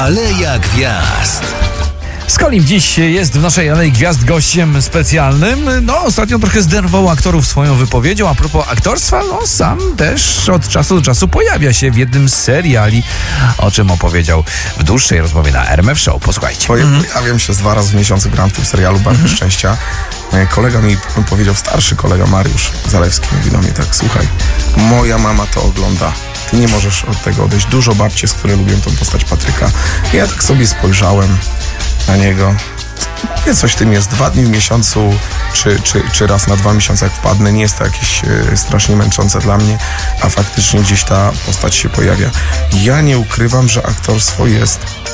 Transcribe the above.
Aleja Gwiazd. Skolim dziś jest w naszej Alei Gwiazd gościem specjalnym. Ostatnio trochę zdenerwował aktorów swoją wypowiedzią. A propos aktorstwa, sam też od czasu do czasu pojawia się w jednym z seriali, o czym opowiedział w dłuższej rozmowie na RMF Show. Posłuchajcie. Pojawiam się 2 razy w miesiącu, gram w tym serialu Barwy Szczęścia. Kolega mi powiedział, starszy kolega Mariusz Zalewski, mówi do mnie tak: słuchaj, moja mama to ogląda. Ty nie możesz od tego odejść. Dużo babci, z które lubią tą postać Patryka. I ja tak sobie spojrzałem na niego. Nie, coś w tym jest. 2 dni w miesiącu, czy raz na 2 miesiące jak wpadnę. Nie jest to jakieś strasznie męczące dla mnie, a faktycznie gdzieś ta postać się pojawia. Ja nie ukrywam, że aktorstwo jest